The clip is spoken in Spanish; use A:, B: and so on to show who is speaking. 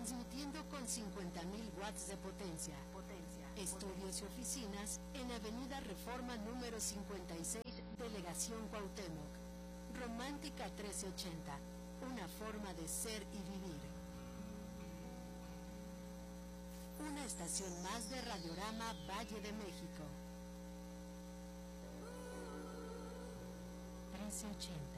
A: transmitiendo con 50.000 watts de potencia. Estudios y oficinas en Avenida Reforma número 56, Delegación Cuauhtémoc. Romántica 1380, una forma de ser y vivir. Una estación más de Radiorama Valle de México. 1380.